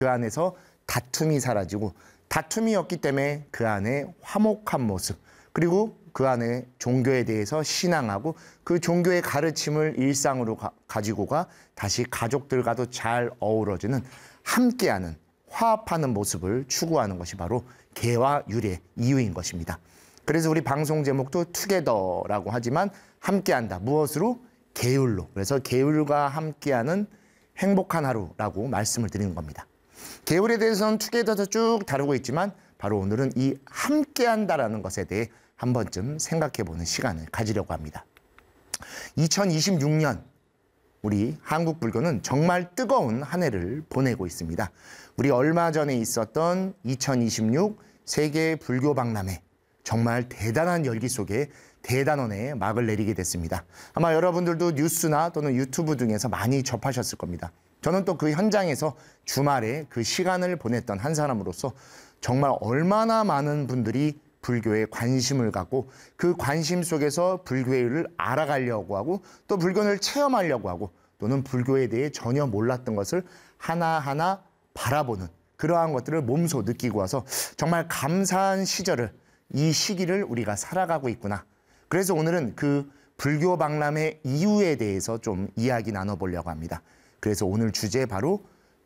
그 안에서 다툼이 사라지고 다툼이 없기 때문에 그 안에 화목한 모습 그리고 그 안에 종교에 대해서 신앙하고 그 종교의 가르침을 일상으로 가지고 가 다시 가족들과도 잘 어우러지는 함께하는 화합하는 모습을 추구하는 것이 바로 개와 율의 이유인 것입니다. 그래서 우리 방송 제목도 투게더라고 하지만 함께한다. 무엇으로? 계율로. 그래서 계율과 함께하는 행복한 하루라고 말씀을 드리는 겁니다. 계율에 대해서는 투게더도 쭉 다루고 있지만 바로 오늘은 이 함께한다라는 것에 대해 한 번쯤 생각해보는 시간을 가지려고 합니다. 2026년 우리 한국 불교는 정말 뜨거운 한 해를 보내고 있습니다. 우리 얼마 전에 있었던 2026 세계 불교 박람회 정말 대단한 열기 속에 대단원의 막을 내리게 됐습니다. 아마 여러분들도 뉴스나 또는 유튜브 등에서 많이 접하셨을 겁니다. 저는 또 그 현장에서 주말에 그 시간을 보냈던 한 사람으로서 정말 얼마나 많은 분들이 불교에 관심을 갖고 그 관심 속에서 불교의 일을 알아가려고 하고 또 불교를 체험하려고 하고 또는 불교에 대해 전혀 몰랐던 것을 하나하나 바라보는 그러한 것들을 몸소 느끼고 와서 정말 감사한 이 시기를 우리가 살아가고 있구나. 그래서 오늘은 그 불교 박람회 이유에 대해서 좀 이야기 나눠보려고 합니다. 그래서 오늘 주제 바로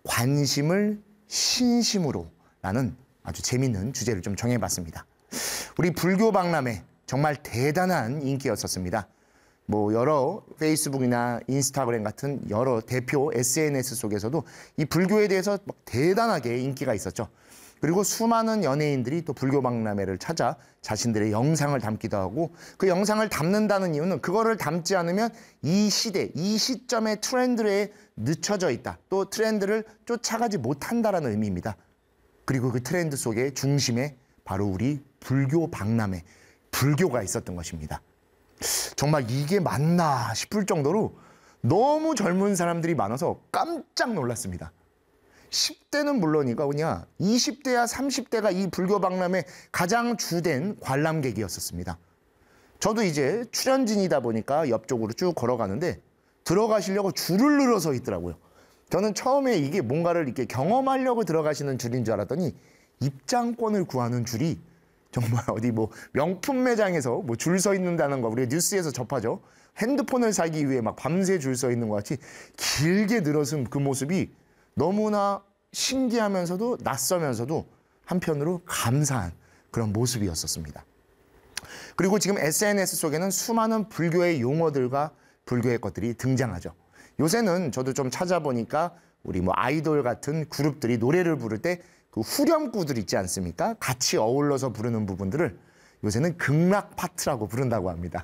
관심을 신심으로 라는 아주 재밌는 주제를 좀 정해봤습니다. 우리 불교 박람회 정말 대단한 인기였었습니다. 뭐 여러 페이스북이나 인스타그램 같은 여러 대표 SNS 속에서도 이 불교에 대해서 대단하게 인기가 있었죠. 그리고 수많은 연예인들이 또 불교 박람회를 찾아 자신들의 영상을 담기도 하고 그 영상을 담는다는 이유는 그거를 담지 않으면 이 시대, 이 시점의 트렌드에 늦춰져 있다. 또 트렌드를 쫓아가지 못한다라는 의미입니다. 그리고 그 트렌드 속의 중심에 바로 우리 불교 박람회, 불교가 있었던 것입니다. 정말 이게 맞나 싶을 정도로 너무 젊은 사람들이 많아서 깜짝 놀랐습니다. 10대는 물론이고 그냥 20대야 30대가 이 불교 박람회 가장 주된 관람객이었었습니다. 저도 이제 출연진이다 보니까 옆쪽으로 쭉 걸어가는데 들어가시려고 줄을 늘어서 있더라고요. 저는 처음에 이게 뭔가를 이렇게 경험하려고 들어가시는 줄인 줄 알았더니 입장권을 구하는 줄이 정말 어디 뭐 명품 매장에서 뭐 줄 서 있는다는 거 우리가 뉴스에서 접하죠. 핸드폰을 사기 위해 막 밤새 줄 서 있는 것 같이 길게 늘어선 그 모습이 너무나 신기하면서도 낯서면서도 한편으로 감사한 그런 모습이었었습니다. 그리고 지금 SNS 속에는 수많은 불교의 용어들과 불교의 것들이 등장하죠. 요새는 저도 좀 찾아보니까 우리 뭐 아이돌 같은 그룹들이 노래를 부를 때 그 후렴구들 있지 않습니까? 같이 어울러서 부르는 부분들을 요새는 극락 파트라고 부른다고 합니다.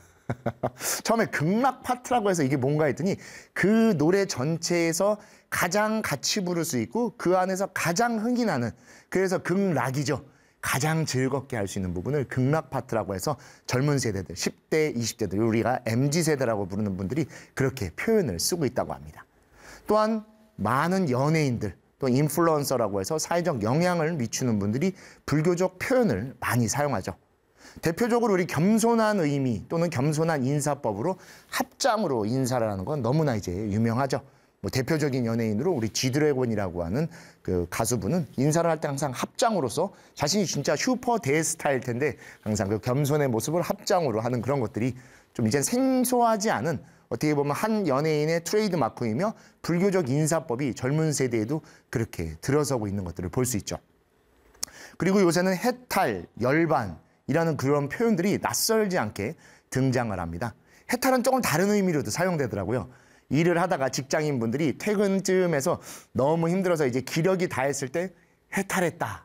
처음에 극락 파트라고 해서 이게 뭔가 했더니 그 노래 전체에서 가장 같이 부를 수 있고 그 안에서 가장 흥이 나는 그래서 극락이죠. 가장 즐겁게 할 수 있는 부분을 극락 파트라고 해서 젊은 세대들 10대, 20대들 우리가 MZ세대라고 부르는 분들이 그렇게 표현을 쓰고 있다고 합니다. 또한 많은 연예인들 또 인플루언서라고 해서 사회적 영향을 미치는 분들이 불교적 표현을 많이 사용하죠. 대표적으로 우리 겸손한 의미 또는 겸손한 인사법으로 합장으로 인사를 하는 건 너무나 이제 유명하죠. 뭐 대표적인 연예인으로 우리 G드래곤이라고 하는 그 가수분은 인사를 할 때 항상 합장으로서 자신이 진짜 슈퍼 대스타일 텐데 항상 그 겸손의 모습을 합장으로 하는 그런 것들이 좀 이제 생소하지 않은 어떻게 보면 한 연예인의 트레이드 마크이며 불교적 인사법이 젊은 세대에도 그렇게 들어서고 있는 것들을 볼 수 있죠. 그리고 요새는 해탈, 열반이라는 그런 표현들이 낯설지 않게 등장을 합니다. 해탈은 조금 다른 의미로도 사용되더라고요. 일을 하다가 직장인분들이 퇴근쯤에서 너무 힘들어서 이제 기력이 다했을 때 해탈했다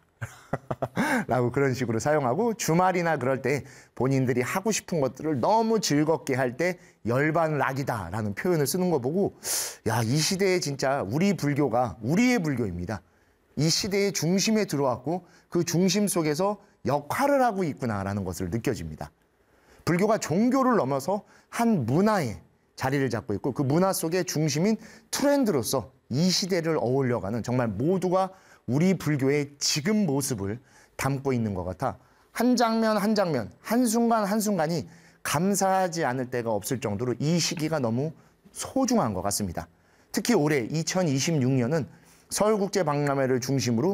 라고 그런 식으로 사용하고 주말이나 그럴 때 본인들이 하고 싶은 것들을 너무 즐겁게 할 때 열반락이다 라는 표현을 쓰는 거 보고 야, 이 시대에 진짜 우리 불교가 우리의 불교입니다. 이 시대의 중심에 들어왔고 그 중심 속에서 역할을 하고 있구나라는 것을 느껴집니다. 불교가 종교를 넘어서 한 문화에 자리를 잡고 있고 그 문화 속의 중심인 트렌드로서 이 시대를 어울려가는 정말 모두가 우리 불교의 지금 모습을 담고 있는 것 같아 한 장면 한 장면, 한순간 한순간이 감사하지 않을 때가 없을 정도로 이 시기가 너무 소중한 것 같습니다. 특히 올해 2026년은 서울국제박람회를 중심으로